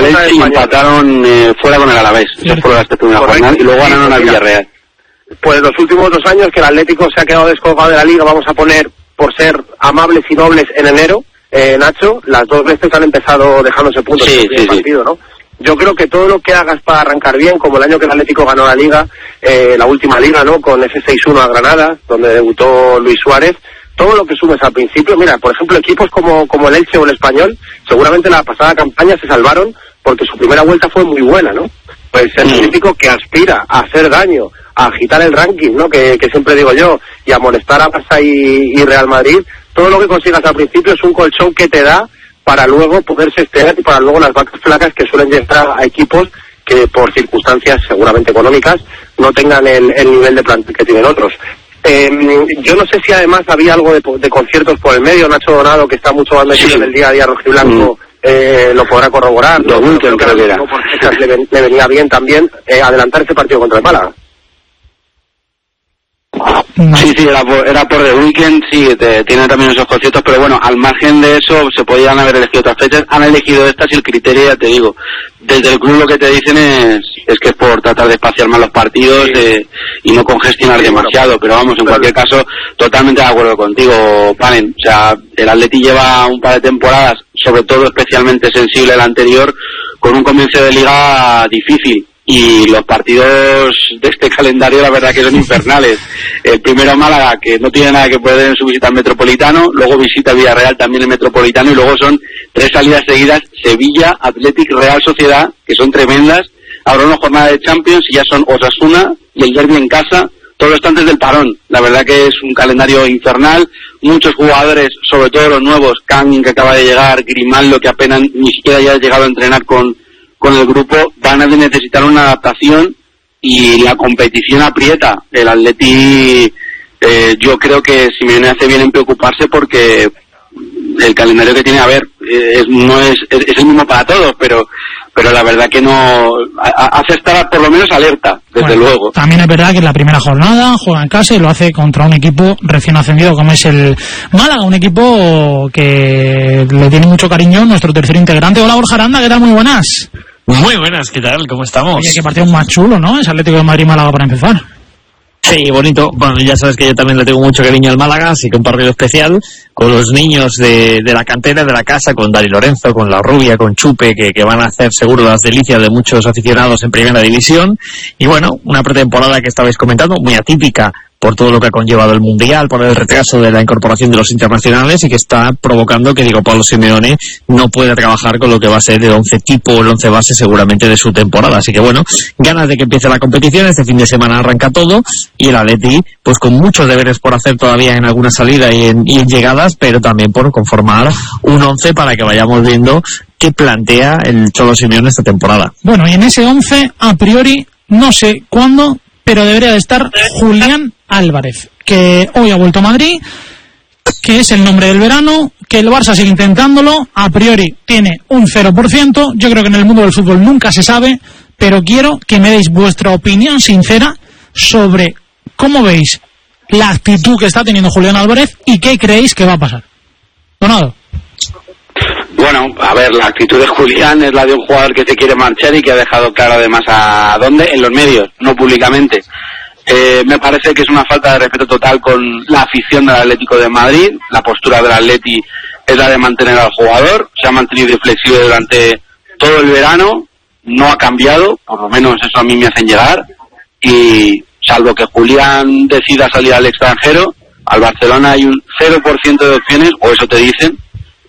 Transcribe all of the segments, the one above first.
Elche y empataron fuera con el Alavés. Eso fue la primera jornada y luego ganaron al Villarreal. Pues los últimos 2 años que el Atlético se ha quedado descolgado de la Liga, vamos a poner, por ser amables y nobles, en enero, Nacho, las 2 veces han empezado dejándose puntos en el partido, ¿no? Yo creo que todo lo que hagas para arrancar bien, como el año que el Atlético ganó la Liga, la última Liga, ¿no? Con ese 6-1 a Granada, donde debutó Luis Suárez, todo lo que sumes al principio, mira, por ejemplo, equipos como el Elche o el Español, seguramente la pasada campaña se salvaron porque su primera vuelta fue muy buena, ¿no? Pues el típico que aspira a hacer daño, a agitar el ranking, ¿no? Que siempre digo yo, y a molestar a Barça y Real Madrid, todo lo que consigas al principio es un colchón que te da para luego poderse estear y para luego las vacas flacas que suelen llegar a equipos que por circunstancias seguramente económicas no tengan el nivel de plantel que tienen otros. Yo no sé si además había algo de conciertos por el medio. Nacho Donado, que está mucho más metido en el día a día rojiblanco, lo podrá corroborar. Creo que le venía bien también adelantar ese partido contra el Málaga. Sí, era por The Weeknd, sí, tiene también esos conciertos, pero bueno, al margen de eso se podían haber elegido otras fechas, han elegido estas y el criterio, ya te digo, desde el club lo que te dicen es que es por tratar de espaciar más los partidos y no congestionar demasiado, pero vamos, en cualquier caso, totalmente de acuerdo contigo, Panen. O sea, el Atleti lleva un par de temporadas, sobre todo especialmente sensible el anterior, con un comienzo de liga difícil. Y los partidos de este calendario la verdad que son infernales. El primero Málaga, que no tiene nada que perder en su visita al Metropolitano, luego visita Villarreal también en Metropolitano, y luego son 3 salidas seguidas, Sevilla, Athletic, Real Sociedad, que son tremendas. Ahora una jornada de Champions y ya son Osasuna y el derbi en casa, todo esto antes del parón. La verdad que es un calendario infernal, muchos jugadores, sobre todo los nuevos, Kang, que acaba de llegar, Grimaldo, que apenas ni siquiera ya ha llegado a entrenar con el grupo, van a necesitar una adaptación y la competición aprieta. El Atleti, yo creo que Simeone hace bien en preocuparse porque el calendario que tiene, a ver, no es el mismo para todos, pero la verdad que no hace estar por lo menos alerta, desde luego. También es verdad que en la primera jornada juega en casa y lo hace contra un equipo recién ascendido como es el Málaga, un equipo que le tiene mucho cariño nuestro tercer integrante. Hola, Borja Aranda, ¿qué tal? Muy buenas. Muy buenas, ¿qué tal? ¿Cómo estamos? Oye, qué partido más chulo, ¿no? Es Atlético de Madrid-Málaga para empezar. Sí, bonito. Bueno, ya sabes que yo también le tengo mucho cariño al Málaga, así que un partido especial con los niños de la cantera, de la casa, con Dani Lorenzo, con La Rubia, con Chupe, que van a hacer seguro las delicias de muchos aficionados en Primera División. Y bueno, una pretemporada que estabais comentando, muy atípica por todo lo que ha conllevado el Mundial, por el retraso de la incorporación de los internacionales y que está provocando que Diego Pablo Simeone no pueda trabajar con lo que va a ser el 11 tipo o el 11 base seguramente de su temporada. Así que bueno, ganas de que empiece la competición, este fin de semana arranca todo y el Atleti pues con muchos deberes por hacer todavía en alguna salida y en llegadas, pero también por conformar un 11 para que vayamos viendo qué plantea el Cholo Simeone esta temporada. Bueno, y en ese 11 a priori no sé cuándo, pero debería de estar Julián Álvarez, que hoy ha vuelto a Madrid, que es el nombre del verano, que el Barça sigue intentándolo, a priori tiene un 0%, yo creo que en el mundo del fútbol nunca se sabe, pero quiero que me deis vuestra opinión sincera sobre cómo veis la actitud que está teniendo Julián Álvarez y qué creéis que va a pasar. Donado. Bueno, a ver, la actitud de Julián es la de un jugador que se quiere marchar y que ha dejado claro además a dónde, en los medios, no públicamente. Me parece que es una falta de respeto total con la afición del Atlético de Madrid. La postura del Atleti es la de mantener al jugador, se ha mantenido inflexible durante todo el verano, no ha cambiado, por lo menos eso a mí me hacen llegar, y salvo que Julián decida salir al extranjero, al Barcelona hay un 0% de opciones, o eso te dicen,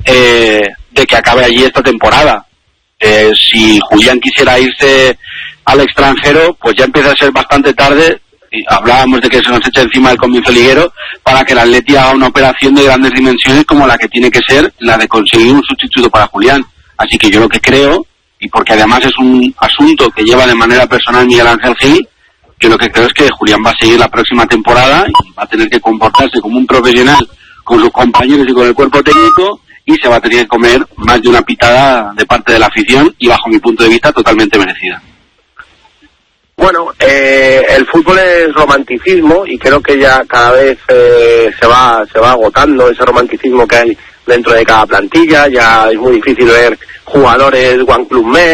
de que acabe allí esta temporada. Si Julián quisiera irse al extranjero, pues ya empieza a ser bastante tarde, y hablábamos de que se nos echa encima el comienzo liguero, para que el Atleti haga una operación de grandes dimensiones como la que tiene que ser la de conseguir un sustituto para Julián. Así que yo lo que creo, y porque además es un asunto que lleva de manera personal Miguel Ángel Gil, que lo que creo es que Julián va a seguir la próxima temporada y va a tener que comportarse como un profesional con sus compañeros y con el cuerpo técnico, y se va a tener que comer más de una pitada de parte de la afición, y bajo mi punto de vista totalmente merecida. Bueno, el fútbol es romanticismo y creo que ya cada vez se va agotando ese romanticismo que hay dentro de cada plantilla. Ya es muy difícil ver jugadores One Club Men